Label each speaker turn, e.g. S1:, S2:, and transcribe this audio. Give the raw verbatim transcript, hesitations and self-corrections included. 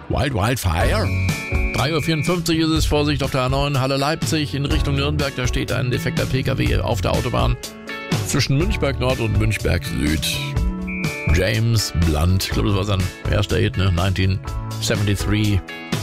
S1: Wild Wildfire. drei Uhr vierundfünfzig ist es, Vorsicht auf der A neun, Halle Leipzig in Richtung Nürnberg. Da steht ein defekter P K W auf der Autobahn zwischen Münchberg Nord und Münchberg Süd. James Blunt, ich glaube, das war sein erster Hit, ne? neunzehnhundertdreiundsiebzig.